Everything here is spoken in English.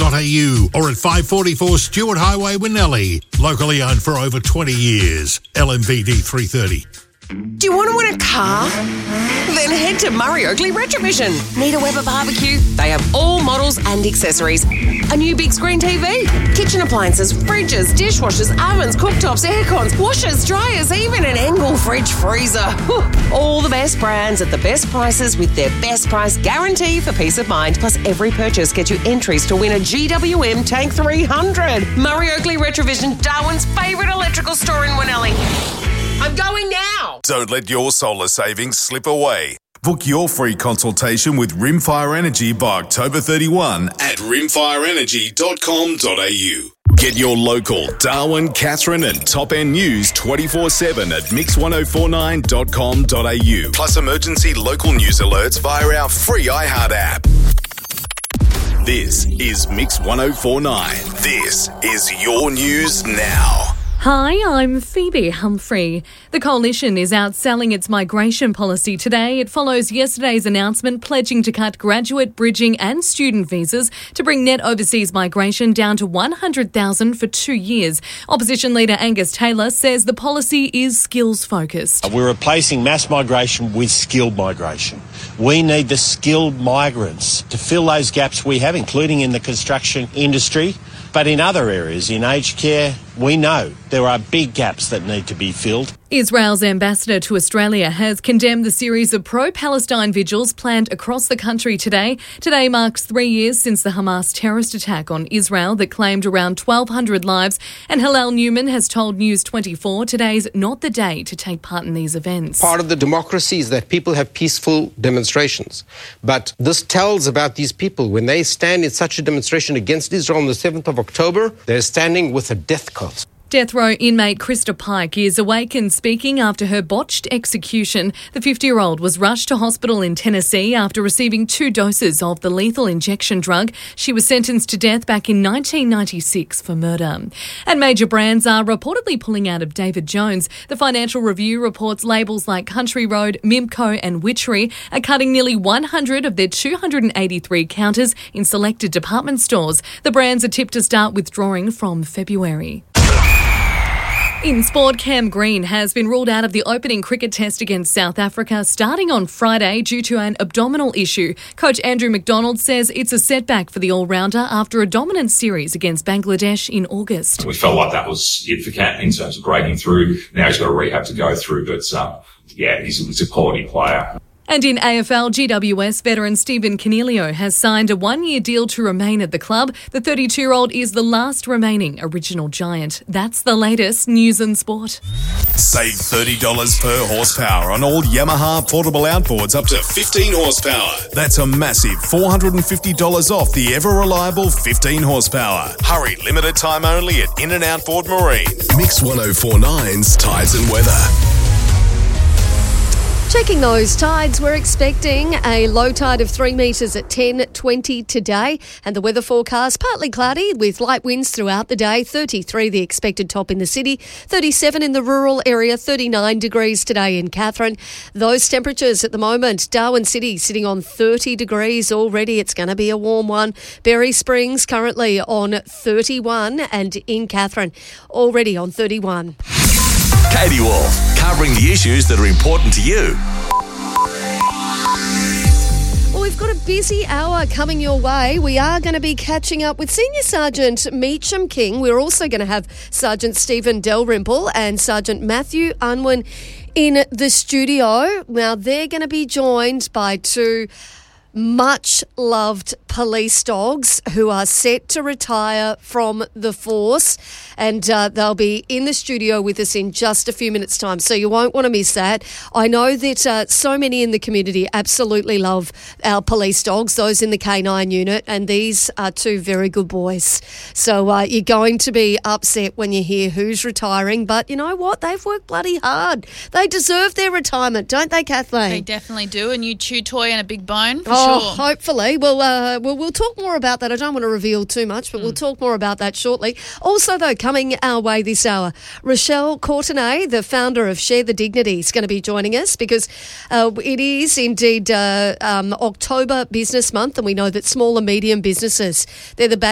or at 544 Stewart Highway, Winnellie. Locally owned for over 20 years. LMVD 330. Do you want to win a car? Then head to Murray Oakley Retrovision. Need a Weber barbecue? They have all models and accessories. A new big screen TV, kitchen appliances, fridges, dishwashers, ovens, cooktops, aircons, washers, dryers, even an Engel fridge freezer. All the best brands at the best prices with their best price guarantee for peace of mind. Plus, every purchase gets you entries to win a GWM Tank 300. Murray Oakley Retrovision, Darwin's favourite electrical store in Winnellie. I'm going now. Don't let your solar savings slip away. Book your free consultation with Rimfire Energy by October 31 at rimfireenergy.com.au. Get your local Darwin, Katherine and Top End news 24/7 at mix1049.com.au. Plus emergency local news alerts via our free iHeart app. This is Mix 1049. This is your news now. Hi, I'm Phoebe Humphrey. The Coalition is outselling its migration policy today. It follows yesterday's announcement pledging to cut graduate, bridging and student visas to bring net overseas migration down to 100,000 for 2 years. Opposition leader Angus Taylor says the policy is skills-focused. We're replacing mass migration with skilled migration. We need the skilled migrants to fill those gaps we have, including in the construction industry. But in other areas, in aged care, we know there are big gaps that need to be filled. Israel's ambassador to Australia has condemned the series of pro-Palestine vigils planned across the country today. Today marks 3 years since the Hamas terrorist attack on Israel that claimed around 1,200 lives. And Hillel Newman has told News 24 today's not the day to take part in these events. Part of the democracy is that people have peaceful demonstrations. But this tells about these people. When they stand in such a demonstration against Israel on the 7th of October, they're standing with a death cult. Death row inmate Krista Pike is awake and speaking after her botched execution. The 50-year-old was rushed to hospital in Tennessee after receiving 2 doses of the lethal injection drug. She was sentenced to death back in 1996 for murder. And major brands are reportedly pulling out of David Jones. The Financial Review reports labels like Country Road, Mimco and Witchery are cutting nearly 100 of their 283 counters in selected department stores. The brands are tipped to start withdrawing from February. In sport, Cam Green has been ruled out of the opening cricket test against South Africa starting on Friday due to an abdominal issue. Coach Andrew McDonald says it's a setback for the all-rounder after a dominant series against Bangladesh in August. We felt like that was it for Cam in terms of breaking through. Now he's got a rehab to go through, but he's a quality player. And in AFL, GWS veteran Stephen Canelio has signed a 1-year deal to remain at the club. The 32-year-old is the last remaining original Giant. That's the latest news and sport. Save $30 per horsepower on all Yamaha portable outboards up to 15 horsepower. That's a massive $450 off the ever-reliable 15 horsepower. Hurry, limited time only at In and Outboard Marine. Mix 1049's Tides and Weather. Checking those tides, we're expecting a low tide of 3 metres at 10:20 today, and the weather forecast partly cloudy with light winds throughout the day. 33 the expected top in the city, 37 in the rural area, 39 degrees today in Katherine. Those temperatures at the moment, Darwin City sitting on 30 degrees already. It's going to be a warm one. Berry Springs currently on 31, and in Katherine already on 31. Katie Wolf, covering the issues that are important to you. Well, we've got a busy hour coming your way. We are going to be catching up with Senior Sergeant Meacham King. We're also going to have Sergeant Stephen Dalrymple and Sergeant Matthew Unwin in the studio. Now, they're going to be joined by 2 much-loved police dogs who are set to retire from the force, and they'll be in the studio with us in just a few minutes' time, so you won't want to miss that. I know that so many in the community absolutely love our police dogs, those in the K9 unit, and these are 2 very good boys. So you're going to be upset when you hear who's retiring, but you know what? They've worked bloody hard. They deserve their retirement, don't they, Kathleen? They definitely do. A new chew toy and a big bone, for sure. Hopefully. We'll talk more about that. I don't want to reveal too much, but we'll talk more about that shortly. Also, though, coming our way this hour, Rochelle Courtenay, the founder of Share the Dignity, is going to be joining us because it is indeed October Business Month, and we know that small and medium businesses, they're the